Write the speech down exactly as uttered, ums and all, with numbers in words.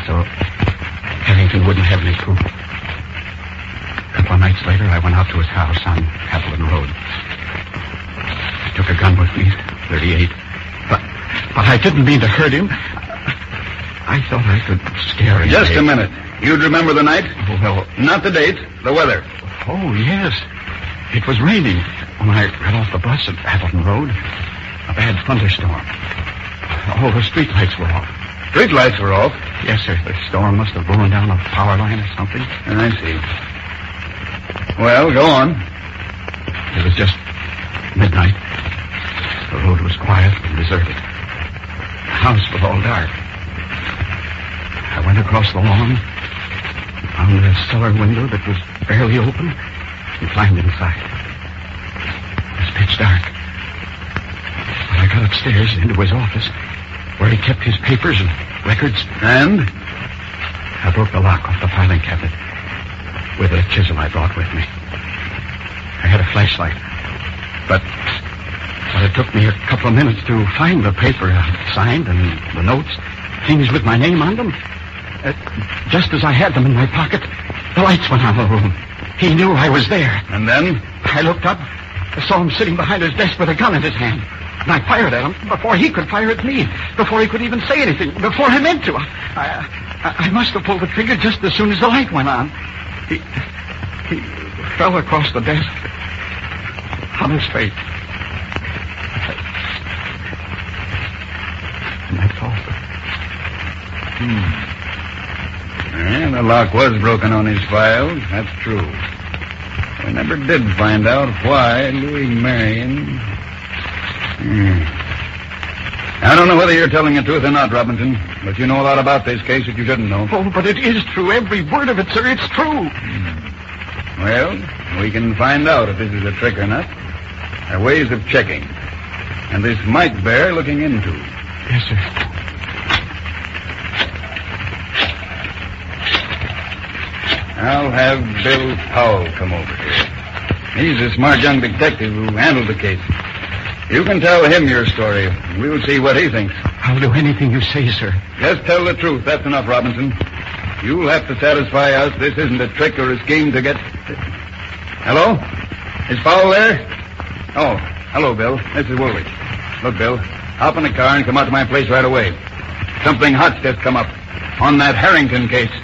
so Harrington wouldn't have any proof. A couple of nights later, I went out to his house on Haviland Road. I took a gun with me, thirty-eight. But, but I didn't mean to hurt him. I thought I could scare him. Just a minute. You'd remember the night? Oh, well... Not the date, the weather. Oh, yes. It was raining when I got off the bus at Haviland Road. A bad thunderstorm. All the streetlights were off. Streetlights were off? Yes, sir. The storm must have blown down a power line or something. I see. Well, go on. It was just midnight. The road was quiet and deserted. The house was all dark. I went across the lawn, found a cellar window that was barely open, and climbed inside. It was pitch dark. When I got upstairs into his office, where he kept his papers and records. And? I broke the lock off the filing cabinet with a chisel I brought with me. I had a flashlight, but, but it took me a couple of minutes to find the paper I signed and the notes, things with my name on them. Uh, just as I had them in my pocket, the lights went on in the room. He knew I was there. And then? I looked up, I saw him sitting behind his desk with a gun in his hand. And I fired at him before he could fire at me, before he could even say anything, before I meant to. I, I, I must have pulled the trigger just as soon as the light went on. He, he fell across the desk on his face. And that's all. Hmm. And the lock was broken on his files. That's true. We never did find out why Louis Marion... Hmm. I don't know whether you're telling the truth or not, Robinson, but you know a lot about this case that you shouldn't know. Oh, but it is true. Every word of it, sir. It's true. Hmm. Well, we can find out if this is a trick or not. There are ways of checking. And this might bear looking into. Yes, sir. I'll have Bill Powell come over here. He's a smart young detective who handled the case. You can tell him your story. We'll see what he thinks. I'll do anything you say, sir. Just tell the truth. That's enough, Robinson. You'll have to satisfy us this isn't a trick or a scheme to get... Hello? Is Powell there? Oh, hello, Bill. This is Woolwich. Look, Bill, hop in the car and come out to my place right away. Something hot's just come up on that Harrington case.